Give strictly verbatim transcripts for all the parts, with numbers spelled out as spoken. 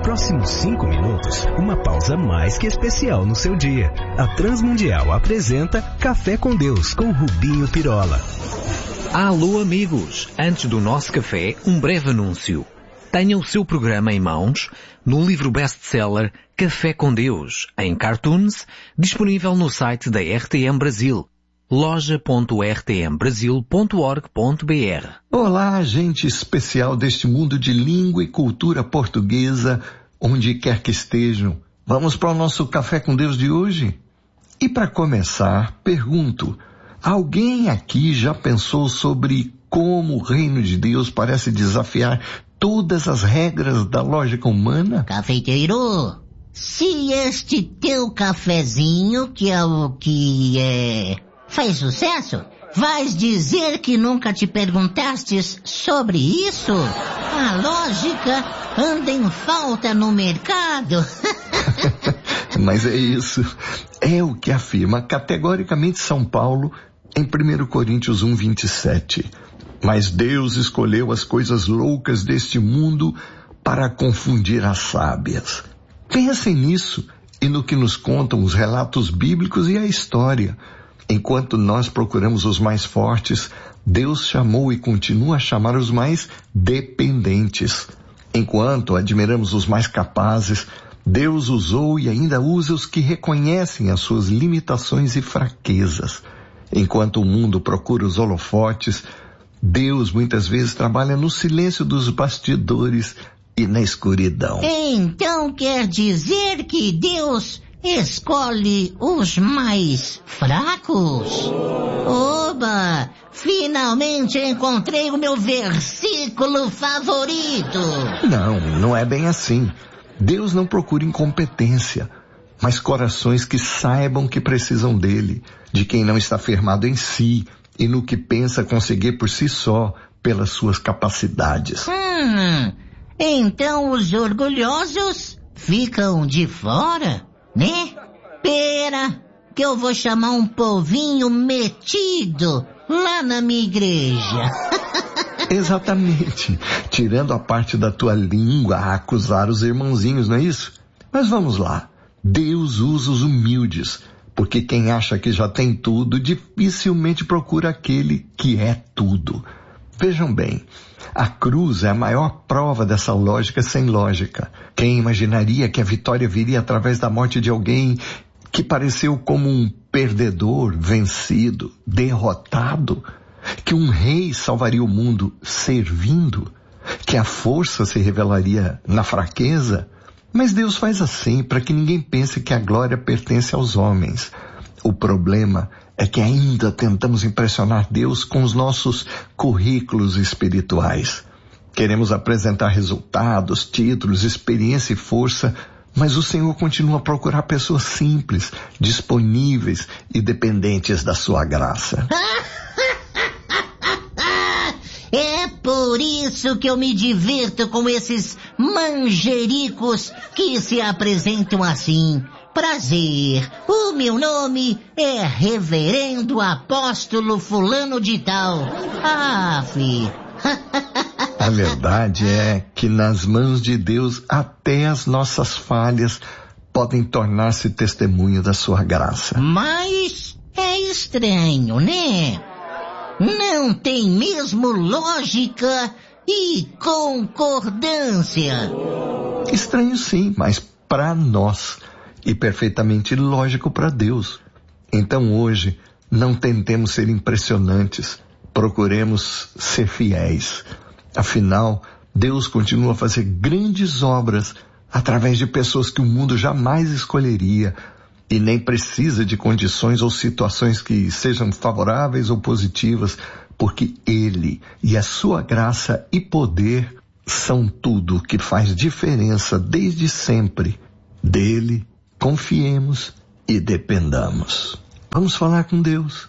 próximos cinco minutos, uma pausa mais que especial no seu dia. A Transmundial apresenta Café com Deus com Rubinho Pirola. Alô amigos, antes do nosso café, um breve anúncio. Tenha o seu programa em mãos no livro best-seller Café com Deus, em cartoons, disponível no site da R T M Brasil, loja ponto r t m brasil ponto org ponto b r. Olá, gente especial deste mundo de língua e cultura portuguesa, onde quer que estejam. Vamos para o nosso Café com Deus de hoje? E para começar, pergunto, alguém aqui já pensou sobre como o reino de Deus parece desafiar todas as regras da lógica humana? Cafeiteiro, se este teu cafezinho, que é o que é, faz sucesso, vais dizer que nunca te perguntastes sobre isso? A lógica anda em falta no mercado. Mas é isso. É o que afirma categoricamente São Paulo em primeiro Coríntios um, vinte e sete. Mas Deus escolheu as coisas loucas deste mundo para confundir as sábias. Pensem nisso e no que nos contam os relatos bíblicos e a história. Enquanto nós procuramos os mais fortes, Deus chamou e continua a chamar os mais dependentes. Enquanto admiramos os mais capazes, Deus usou e ainda usa os que reconhecem as suas limitações e fraquezas. Enquanto o mundo procura os holofotes, Deus muitas vezes trabalha no silêncio dos bastidores e na escuridão. Então quer dizer que Deus escolhe os mais fracos? Oba! Finalmente encontrei o meu versículo favorito. Não, não é bem assim. Deus não procura incompetência, mas corações que saibam que precisam dele, de quem não está firmado em si e no que pensa conseguir por si só, pelas suas capacidades. Hum, então os orgulhosos ficam de fora, né? Pera, que eu vou chamar um povinho metido lá na minha igreja. Exatamente, tirando a parte da tua língua a acusar os irmãozinhos, não é isso? Mas vamos lá, Deus usa os humildes, porque quem acha que já tem tudo, dificilmente procura aquele que é tudo. Vejam bem, a cruz é a maior prova dessa lógica sem lógica. Quem imaginaria que a vitória viria através da morte de alguém que pareceu como um perdedor, vencido, derrotado? Que um rei salvaria o mundo servindo? Que a força se revelaria na fraqueza? Mas Deus faz assim para que ninguém pense que a glória pertence aos homens. O problema é que ainda tentamos impressionar Deus com os nossos currículos espirituais. Queremos apresentar resultados, títulos, experiência e força, mas o Senhor continua a procurar pessoas simples, disponíveis e dependentes da sua graça. É por isso que eu me divirto com esses manjericos que se apresentam assim. Prazer, o meu nome é Reverendo Apóstolo Fulano de Tal. Ah, fi. A verdade é que nas mãos de Deus até as nossas falhas podem tornar-se testemunho da sua graça. Mas é estranho, né? Não tem mesmo lógica e concordância. Estranho sim, mas para nós e perfeitamente lógico para Deus. Então hoje não tentemos ser impressionantes, procuremos ser fiéis. Afinal, Deus continua a fazer grandes obras através de pessoas que o mundo jamais escolheria e nem precisa de condições ou situações que sejam favoráveis ou positivas, porque Ele e a sua graça e poder são tudo que faz diferença desde sempre. Dele, confiemos e dependamos. Vamos falar com Deus.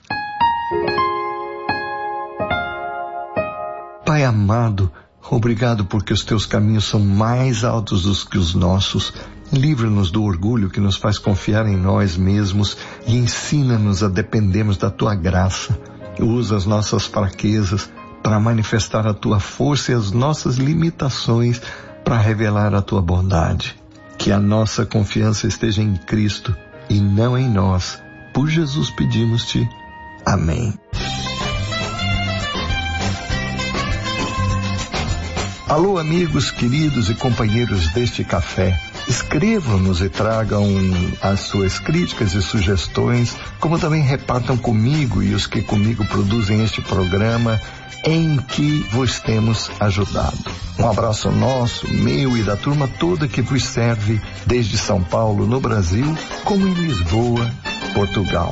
Pai amado, obrigado porque os teus caminhos são mais altos do que os nossos. Livra-nos do orgulho que nos faz confiar em nós mesmos e ensina-nos a dependermos da tua graça. Usa as nossas fraquezas para manifestar a tua força e as nossas limitações para revelar a tua bondade. Que a nossa confiança esteja em Cristo e não em nós. Por Jesus pedimos-te. Amém. Alô, amigos queridos e companheiros deste café. Escrevam-nos e tragam as suas críticas e sugestões, como também repartam comigo e os que comigo produzem este programa em que vos temos ajudado. Um abraço nosso, meu e da turma toda que vos serve desde São Paulo, no Brasil, como em Lisboa, Portugal.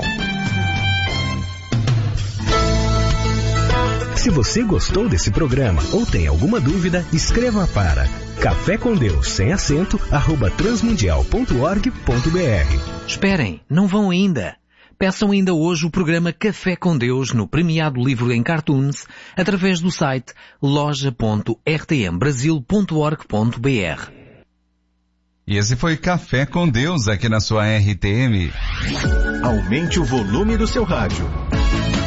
Se você gostou desse programa ou tem alguma dúvida, escreva para café com Deus sem acento arroba transmundial ponto org ponto br. Esperem, não vão ainda. Peçam ainda hoje o programa Café com Deus no premiado livro em cartoons através do site loja ponto r t m brasil ponto org ponto br. E esse foi Café com Deus aqui na sua R T M. Aumente o volume do seu rádio.